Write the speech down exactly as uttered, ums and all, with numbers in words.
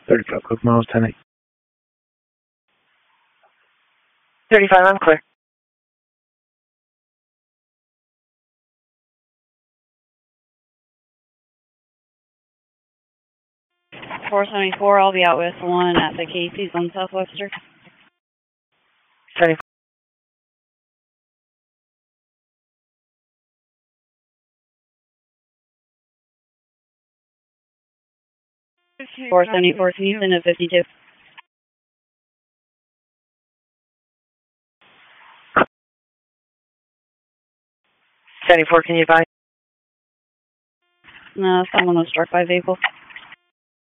thirty-five Cook Miles, ten eight. thirty-five, I'm clear. four seventy-four, I'll be out with one at the Casey's on Southwestern. seventy-four. four seventy-four, can you send a fifty-two? seventy-four, can you advise? No, someone was struck by vehicle.